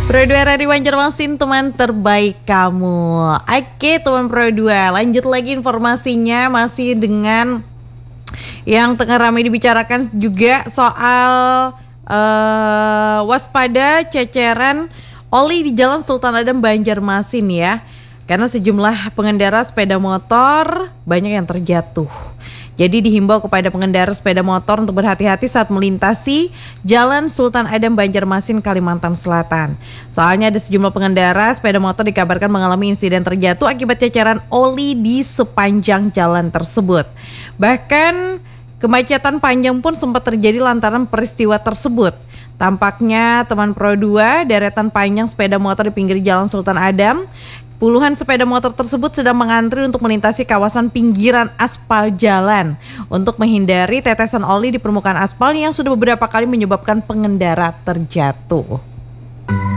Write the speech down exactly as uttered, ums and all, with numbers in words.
Pro dua Radio Banjarmasin, teman terbaik kamu. Oke teman Pro dua, lanjut lagi informasinya masih dengan yang tengah ramai dibicarakan juga soal uh, waspada ceceran oli di Jalan Sultan Adam Banjarmasin ya. Karena sejumlah pengendara sepeda motor banyak yang terjatuh. Jadi dihimbau kepada pengendara sepeda motor untuk berhati-hati saat melintasi Jalan Sultan Adam Banjarmasin, Kalimantan Selatan. Soalnya ada sejumlah pengendara sepeda motor dikabarkan mengalami insiden terjatuh akibat ceceran oli di sepanjang jalan tersebut. Bahkan kemacetan panjang pun sempat terjadi lantaran peristiwa tersebut. Tampaknya teman Pro dua, deretan panjang sepeda motor di pinggir Jalan Sultan Adam. Puluhan sepeda motor tersebut sedang mengantri untuk melintasi kawasan pinggiran aspal jalan untuk menghindari tetesan oli di permukaan aspal yang sudah beberapa kali menyebabkan pengendara terjatuh.